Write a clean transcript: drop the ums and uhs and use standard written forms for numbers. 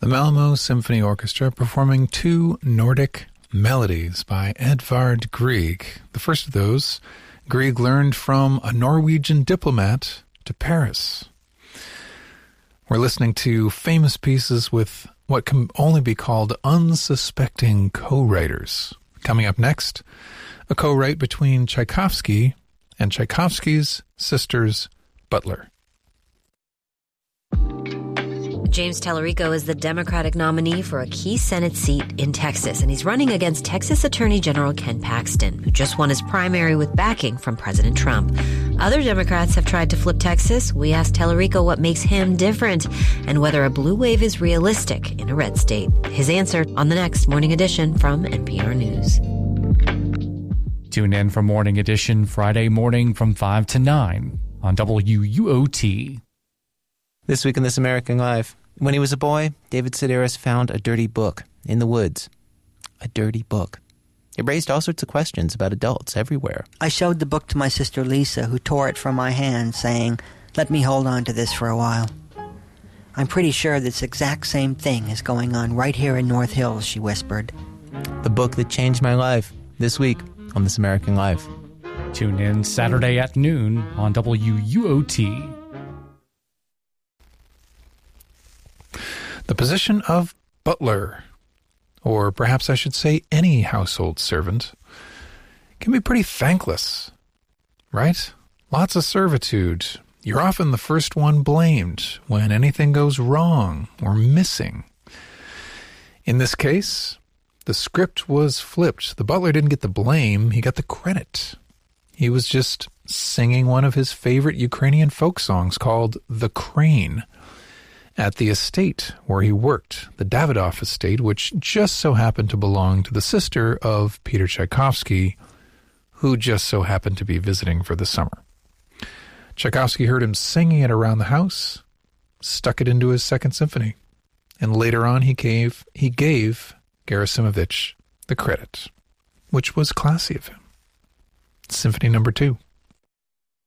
The Malmö Symphony Orchestra performing two Nordic melodies by Edvard Grieg. The first of those, Grieg learned from a Norwegian diplomat to Paris. We're listening to famous pieces with what can only be called unsuspecting co-writers. Coming up next, a co-write between Tchaikovsky and Tchaikovsky's sister's butler. James Tallarico is the Democratic nominee for a key Senate seat in Texas, and he's running against Texas Attorney General Ken Paxton, who just won his primary with backing from President Trump. Other Democrats have tried to flip Texas. We asked Tallarico what makes him different and whether a blue wave is realistic in a red state. His answer on the next Morning Edition from NPR News. Tune in for Morning Edition Friday morning from 5 to 9 on WUOT. This week in This American Life. When he was a boy, David Sedaris found a dirty book in the woods. A dirty book. It raised all sorts of questions about adults everywhere. I showed the book to my sister Lisa, who tore it from my hand, saying, "Let me hold on to this for a while." "I'm pretty sure this exact same thing is going on right here in North Hills," she whispered. The book that changed my life. This week on This American Life. Tune in Saturday at noon on WUOT. The position of butler, or perhaps I should say any household servant, can be pretty thankless, right? Lots of servitude. You're often the first one blamed when anything goes wrong or missing. In this case, the script was flipped. The butler didn't get the blame, he got the credit. He was just singing one of his favorite Ukrainian folk songs called The Crane at the estate where he worked, the Davidoff estate, which just so happened to belong to the sister of Peter Tchaikovsky, who just so happened to be visiting for the summer. Tchaikovsky heard him singing it around the house, stuck it into his Second Symphony, and later on he gave Gerasimovich the credit, which was classy of him. Symphony number 2.